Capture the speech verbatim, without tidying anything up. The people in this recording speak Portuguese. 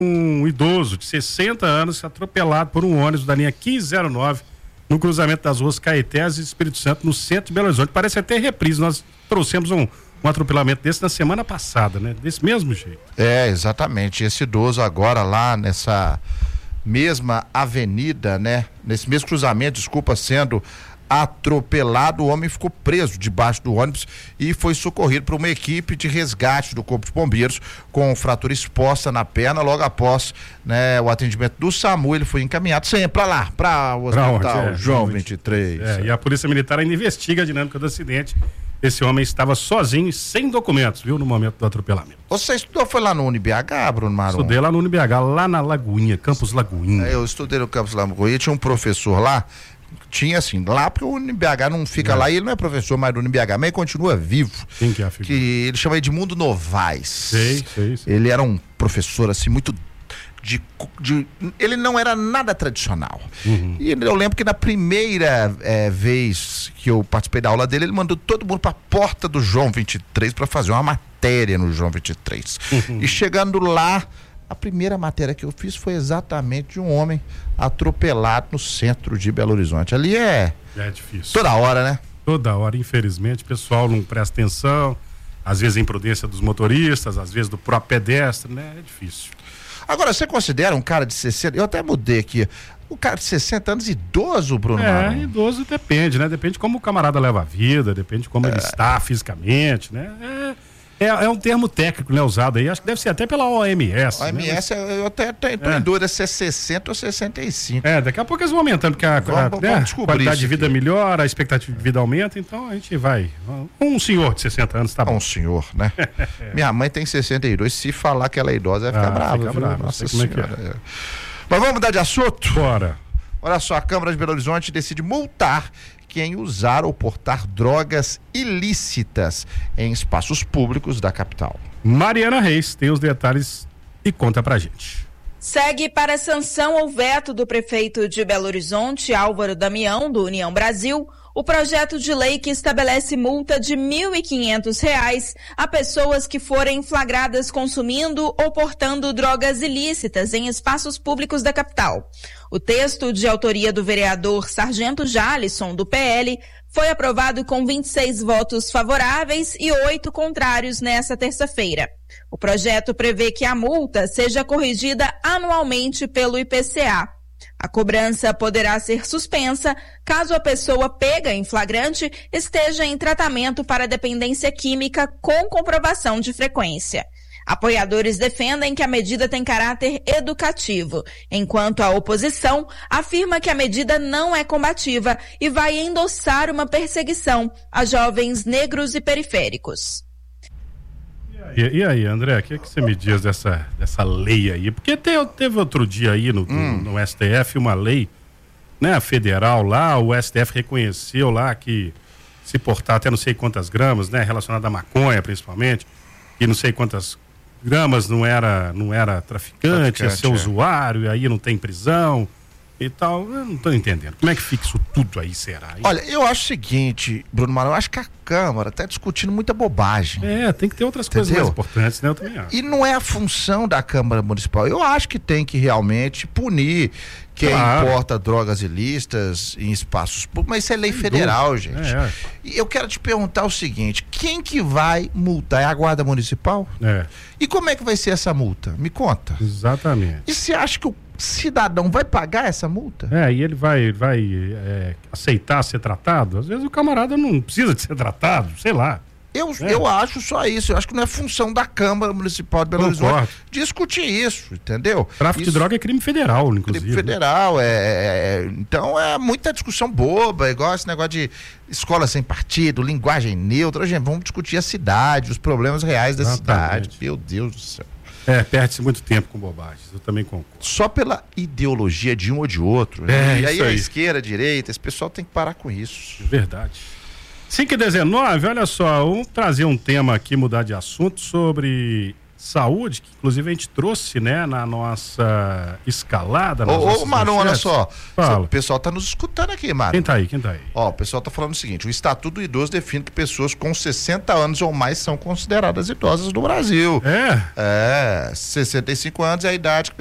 um idoso de sessenta anos atropelado por um ônibus da linha quinze zero nove no cruzamento das ruas Caetés e Espírito Santo, no centro de Belo Horizonte. Parece até reprise. Nós trouxemos um, um atropelamento desse na semana passada, né? Desse mesmo jeito. É, exatamente. Esse idoso agora lá nessa mesma avenida, né? Nesse mesmo cruzamento, desculpa, sendo atropelado, o homem ficou preso debaixo do ônibus e foi socorrido por uma equipe de resgate do Corpo de Bombeiros com fratura exposta na perna. Logo após, né, o atendimento do SAMU, ele foi encaminhado sempre para lá, para o hospital é, João vinte e três. É, e a Polícia Militar ainda investiga a dinâmica do acidente. Esse homem estava sozinho e sem documentos, viu, no momento do atropelamento. Você estudou, foi lá no Uni B H, Bruno Marum? Estudei lá no Uni B H, lá na Lagoinha, Campus Lagoinha. É, eu estudei no Campus Lagoinha, tinha um professor lá, tinha assim, lá porque o Uni B H não fica é. lá, e ele não é professor mais do Uni B H, mas ele continua vivo. Quem que é a figura? Que ele chama Edmundo Novaes. Sei, sei, sei. Ele era um professor assim, muito de, de ele não era nada tradicional. Uhum. E eu lembro que na primeira é, vez que eu participei da aula dele, ele mandou todo mundo para a porta do João vinte e três para fazer uma matéria no João vinte e três. Uhum. E chegando lá, a primeira matéria que eu fiz foi exatamente de um homem atropelado no centro de Belo Horizonte. Ali é... É difícil. Toda hora, né? Toda hora, infelizmente, o pessoal não presta atenção, às vezes a imprudência dos motoristas, às vezes do próprio pedestre, né? É difícil. Agora, você considera um cara de sessenta, eu até mudei aqui, um cara de sessenta anos idoso, Bruno É, Marum? idoso depende, né? Depende de como o camarada leva a vida, depende de como é. ele está fisicamente, né? É... É, é um termo técnico, né, usado aí, acho que deve ser até pela O M S. O M S, né? Eu até tô, tô é. em dúvida se é sessenta ou sessenta e cinco. É, daqui a pouco eles vão aumentando, porque a, vamos, a, vamos né, a qualidade de vida aqui. melhora, a expectativa de vida aumenta, então a gente vai. Um senhor de sessenta anos tá bom. Um senhor, né? é. Minha mãe tem sessenta e dois, se falar que ela é idosa, vai ficar ah, brava. Fica brava, Nossa como é que é. é. Mas vamos mudar de assunto? Bora. Olha só, a Câmara de Belo Horizonte decide multar quem usar ou portar drogas ilícitas em espaços públicos da capital. Mariana Reis tem os detalhes e conta pra gente. Segue para sanção ou veto do prefeito de Belo Horizonte, Álvaro Damião, do União Brasil, o projeto de lei que estabelece multa de mil e quinhentos reais a pessoas que forem flagradas consumindo ou portando drogas ilícitas em espaços públicos da capital. O texto, de autoria do vereador Sargento Jalisson, do P L, foi aprovado com vinte e seis votos favoráveis e oito contrários nesta terça-feira. O projeto prevê que a multa seja corrigida anualmente pelo I P C A. A cobrança poderá ser suspensa caso a pessoa pega em flagrante esteja em tratamento para dependência química com comprovação de frequência. Apoiadores defendem que a medida tem caráter educativo, enquanto a oposição afirma que a medida não é combativa e vai endossar uma perseguição a jovens negros e periféricos. E, e aí, André, o que, é que você me diz dessa, dessa lei aí? Porque te, teve outro dia aí no, hum. no, no S T F uma lei, né, federal lá, o S T F reconheceu lá que se portar até não sei quantas gramas, né, relacionada à maconha principalmente, que não sei quantas gramas não era, não era traficante, traficante ia ser é. usuário, e aí não tem prisão e tal. Eu não estou entendendo. Como é que fica isso tudo aí, será? Hein? Olha, eu acho o seguinte, Bruno Marum, eu acho que a Câmara está discutindo muita bobagem. É, tem que ter outras Entendeu? coisas mais importantes, né? Eu também acho. E não é a função da Câmara Municipal. Eu acho que tem que realmente punir quem claro. importa drogas ilícitas em espaços públicos, mas isso é lei Sem federal, dúvida. gente. É, é. E eu quero te perguntar o seguinte, quem que vai multar? É a Guarda Municipal? É. E como é que vai ser essa multa? Me conta. Exatamente. E você acha que o cidadão vai pagar essa multa? É, e ele vai, vai é, aceitar ser tratado? Às vezes o camarada não precisa de ser tratado, sei lá. Eu, é. eu acho só isso, eu acho que não é função da Câmara Municipal de Belo Horizonte discutir isso, entendeu? Tráfico isso, de droga é crime federal, inclusive. Crime federal, né? é, é, então é muita discussão boba, igual esse negócio de escola sem partido, linguagem neutra. Gente, vamos discutir a cidade, os problemas reais da Exatamente. cidade. Meu Deus do céu. É, perde-se muito tempo com bobagens, eu também concordo. Só pela ideologia de um ou de outro. É, e aí, aí a esquerda, a direita, esse pessoal tem que parar com isso. Verdade. cinco e dezenove, olha só, vamos trazer um tema aqui, mudar de assunto, sobre saúde, que inclusive a gente trouxe, né, na nossa escalada. Ô, ô Marum, olha só. Fala. O pessoal tá nos escutando aqui, Marum. Quem tá aí? Quem tá aí? Ó, o pessoal tá falando o seguinte: o Estatuto do Idoso define que pessoas com sessenta anos ou mais são consideradas idosas no Brasil. É? É, sessenta e cinco anos é a idade que